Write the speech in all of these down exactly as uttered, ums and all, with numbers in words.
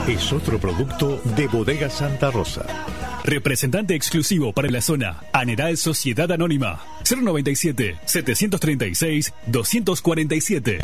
es otro producto de Bodega Santa Rosa. Representante exclusivo para la zona, Aneral Sociedad Anónima, cero noventa y siete, setecientos treinta y seis, doscientos cuarenta y siete.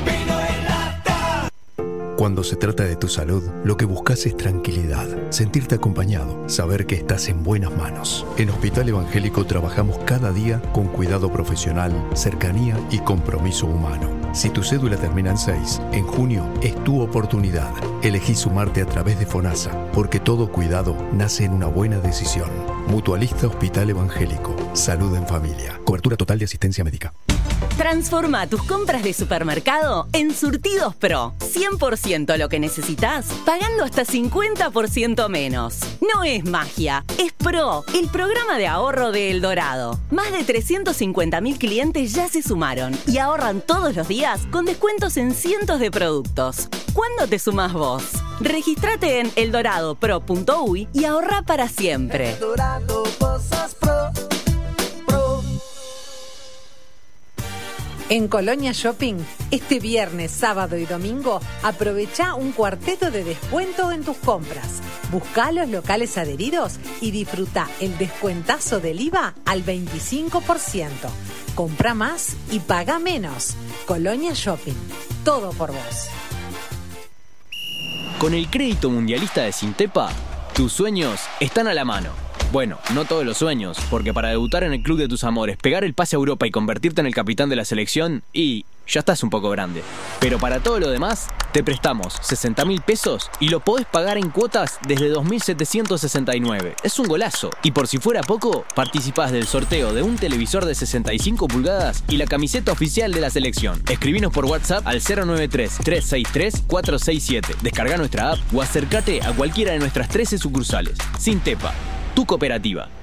Cuando se trata de tu salud, lo que buscas es tranquilidad, sentirte acompañado, saber que estás en buenas manos. En Hospital Evangélico trabajamos cada día con cuidado profesional, cercanía y compromiso humano. Si tu cédula termina en seis, en junio es tu oportunidad. Elegí sumarte a través de FONASA, porque todo cuidado nace en una buena decisión. Mutualista Hospital Evangélico. Salud en familia. Cobertura total de asistencia médica. Transforma tus compras de supermercado en Surtidos Pro. cien por ciento lo que necesitas, pagando hasta cincuenta por ciento menos. No es magia, es Pro, el programa de ahorro de El Dorado. Más de trescientos cincuenta mil clientes ya se sumaron y ahorran todos los días con descuentos en cientos de productos. ¿Cuándo te sumás vos? Regístrate en eldorado pro punto uy y ahorra para siempre. Eldorado Cosas Pro. En Colonia Shopping, este viernes, sábado y domingo, aprovecha un cuarteto de descuento en tus compras. Buscá los locales adheridos y disfruta el descuentazo del I V A al veinticinco por ciento. Compra más y paga menos. Colonia Shopping, todo por vos. Con el crédito mundialista de Sintepa, tus sueños están a la mano. Bueno, no todos los sueños, porque para debutar en el club de tus amores, pegar el pase a Europa y convertirte en el capitán de la selección, y ya estás un poco grande. Pero para todo lo demás, te prestamos sesenta mil pesos y lo podés pagar en cuotas desde dos mil setecientos sesenta y nueve. Es un golazo. Y por si fuera poco, participás del sorteo de un televisor de sesenta y cinco pulgadas y la camiseta oficial de la selección. Escribinos por WhatsApp al cero nueve tres, tres seis tres, cuatro seis siete. Descarga nuestra app o acércate a cualquiera de nuestras trece sucursales. Sintepa, tu cooperativa.